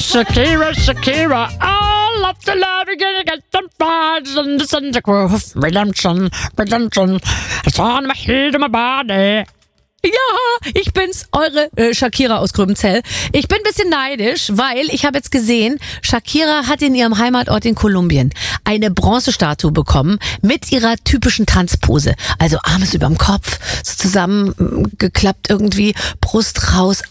Shakira, Shakira, all of the love you're gonna get them vibes and the Santa Cruz. Redemption, redemption, it's on my head and my body. Ja, ich bin's, eure Shakira aus Gröbenzell. Ich bin ein bisschen neidisch, weil ich habe jetzt gesehen, Shakira hat in ihrem Heimatort in Kolumbien eine Bronzestatue bekommen mit ihrer typischen Tanzpose. Also Arme überm Kopf, so zusammengeklappt irgendwie, Brust raus,